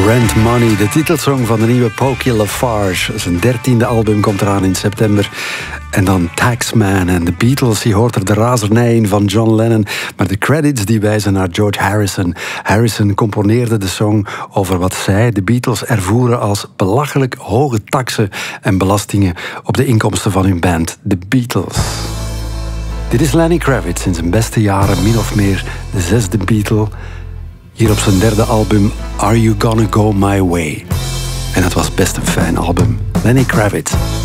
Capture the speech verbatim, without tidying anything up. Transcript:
Rent Money, de titelsong van de nieuwe Pokey Lafarge. Zijn dertiende album komt eraan in september. En dan Taxman en de Beatles. Je hoort er de razernij in van John Lennon. Maar de credits die wijzen naar George Harrison. Harrison componeerde de song over wat zij, de Beatles, ervoeren als belachelijk hoge taksen en belastingen op de inkomsten van hun band, de Beatles. Dit is Lenny Kravitz in zijn beste jaren, min of meer de zesde Beatle. Hier op zijn derde album Are You Gonna Go My Way. En het was best een fijn album. Lenny Kravitz.